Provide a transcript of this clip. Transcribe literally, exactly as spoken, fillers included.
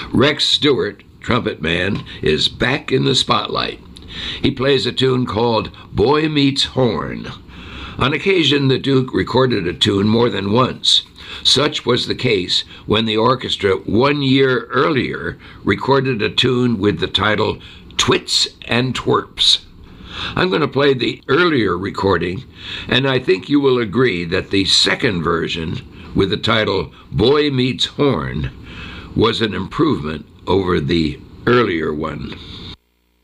Rex Stewart, trumpet man, is back in the spotlight. He plays a tune called Boy Meets Horn. On occasion, the Duke recorded a tune more than once. Such was the case when the orchestra one year earlier recorded a tune with the title Twits and Twerps. I'm going to play the earlier recording, and I think you will agree that the second version, with the title Boy Meets Horn, was an improvement over the earlier one.